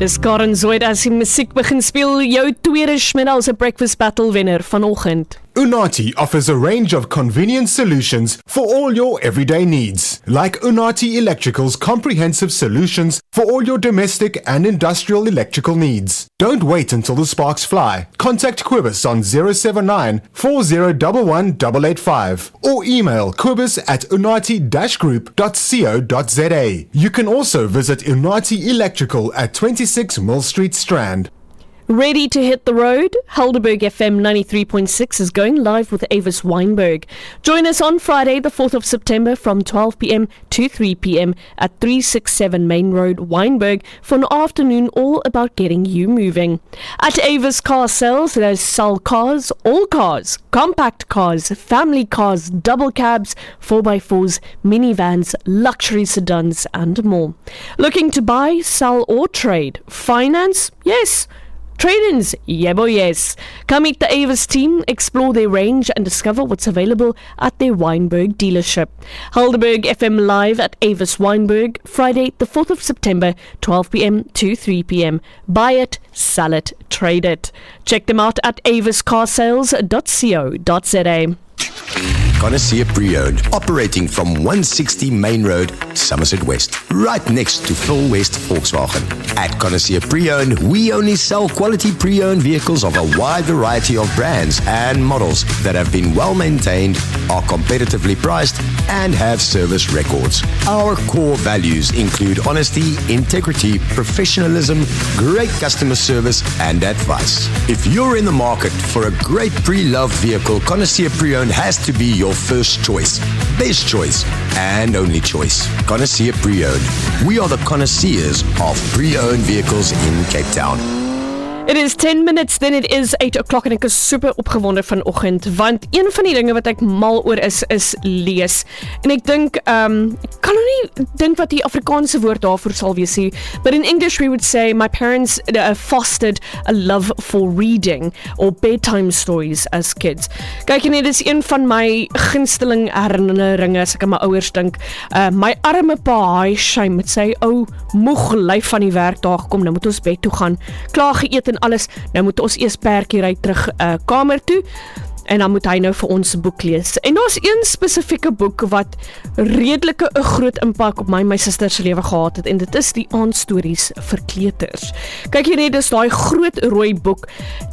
Dis Karen Zoid as die musiek begin speel, jou tweede smiddags 'n breakfast battle wenner vanoggend. Unati offers a range of convenient solutions for all your everyday needs, like Unati Electrical's comprehensive solutions for all your domestic and industrial electrical needs. Don't wait until the sparks fly. Contact Quibus on 079 4011 885 or email quibus@unati-group.co.za. You can also visit Unati Electrical at 26 Mill Street, Strand. Ready to hit the road? Helderberg FM 93.6 is going live with Avis Weinberg. Join us on Friday, the 4th of September from 12 p.m. to 3 p.m. at 367 Main Road, Weinberg, for an afternoon all about getting you moving. At Avis Car Sales, they sell cars, all cars, compact cars, family cars, double cabs, 4x4s, minivans, luxury sedans, and more. Looking to buy, sell, or trade? Finance? Yes. Trade-ins? Yeah boy, yes. Come meet the Avis team, explore their range and discover what's available at their Weinberg dealership. Helderberg FM live at Avis Weinberg, Friday the 4th of September, 12 p.m. to 3 p.m. Buy it, sell it, trade it. Check them out at aviscarsales.co.za. Connoisseur Pre-Owned, operating from 160 Main Road, Somerset West, right next to Phil West Volkswagen. At Connoisseur Pre-Owned, we only sell quality pre-owned vehicles of a wide variety of brands and models that have been well maintained, are competitively priced, and have service records. Our core values include honesty, integrity, professionalism, great customer service, and advice. If you're in the market for a great pre-loved vehicle, Connoisseur Pre-Owned has to be your first choice, best choice, and only choice. Connoisseur Pre-Owned. We are the connoisseurs of pre-owned vehicles in Cape Town. It is 10 minutes, then it is 8 o'clock en ek is super opgewonde vanoggend, want een van die dinge wat ek mal oor is lees. En ek dink, ek kan nou nie dink wat die Afrikaanse woord daarvoor sal wees nie, but in English we would say, my parents fostered a love for reading, or bedtime stories as kids. Kyk, en dit is een van my gunsteling herinneringe, as ek aan my ouers dink, my arme pa, hy shame, met sy ou moeg lyf van die werkdag kom, nou moet ons bed toe gaan, klaar geëet en alles, nou moet ons eers perkie ry terug kamer toe, en dan moet hy nou vir ons boek lees. En daar is een spesifieke boek wat redelike 'n groot impak op my suster se lewe gehad het, en dit is die aandstories vir kleuters. Kyk hier net, dis daai groot rooi boek.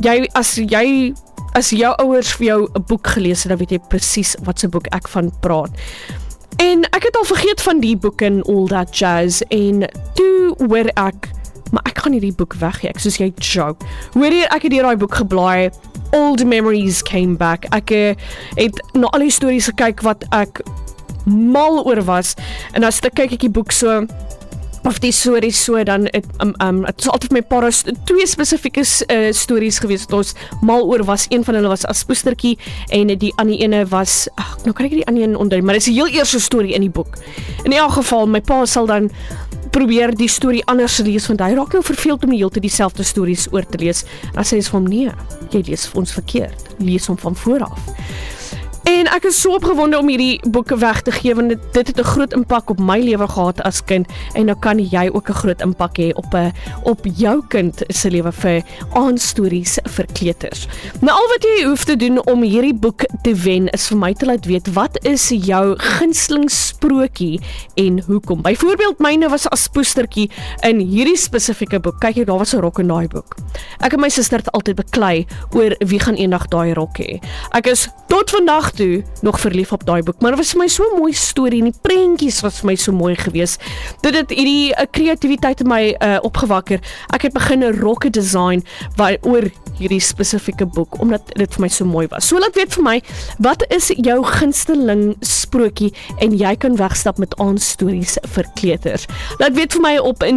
As jou ouers vir jou 'n boek gelees het, dan weet jy presies wat se boek ek van praat. En ek het al vergeet van die boek en all that jazz, en toe hoor ek, maar ek gaan nie die boek weggee, ek soos jy joke. Hoor jy, ek het hierdie boek geblaai, old memories came back, ek het na al die stories gekyk wat ek mal oor was, en as ek kyk ek die boek so, of die stories so, dan het is altyd my pa, twee spesifieke stories gewees wat ons mal oor was. Een van hulle was as poestertjie, en die ander ene was, nou kan ek die ander ene onthou, maar dit is die heel eerste storie in die boek. In elk geval, my pa sal dan probeer die storie anders lees, want hy raak nou verveeld om die hele tyd dieselfde stories oor te lees. En dan sê hy vir hom, nee, jy lees vir ons verkeerd, lees hom van vooraf. En ek is so opgewonde om hierdie boeke weg te gee, want dit het 'n groot impak op my lewe gehad as kind, en nou kan jy ook 'n groot impak hê op jou kind se lewe vir aandstories vir kleuters. Nou al wat jy hoef te doen om hierdie boek te wen, is vir my te laat weet, wat is jou gunsteling sprokie en hoekom? Byvoorbeeld myne was as poestertjie in hierdie spesifieke boek. Kyk, daar was 'n rok in daai boek. Ek en my suster het altyd beklei oor wie gaan eendag daai rok hê. Ek is tot vandag toe nog verlief op daai boek, maar dit was vir my so 'n mooi storie, en die prentjies was vir my so mooi gewees. Dit het hierdie kreatiwiteit in my opgewakker. Ek het begin 'n rokke design oor hierdie spesifieke boek, omdat dit vir my so mooi was. So laat weet vir my, wat is jou gunsteling sprokie, en jy kan wegstap met aandstories vir kleuters. Laat weet vir my op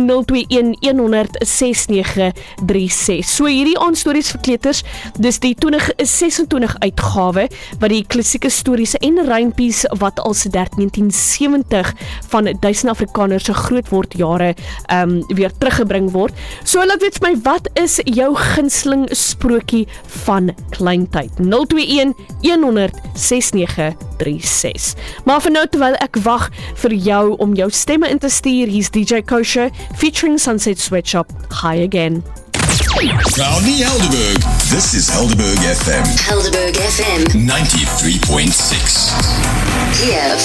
021-100-6936. So hierdie aandstories vir kleuters, dis die 2026 uitgawe, wat die klassieke stories en rympies wat al sedert 1970 van 1000 Afrikaners se grootwordjare weer teruggebring word. So laat weet vir my, wat is jou gunsteling sprokie van kleintyd. 021 100 6936. Maar vir nou, terwyl ek wag vir jou om jou stemme in te stuur, hier's DJ Kosher featuring Sunset Sweatshop, High Again. Proudly Helderberg. This is Helderberg FM. Helderberg FM 93.6. Here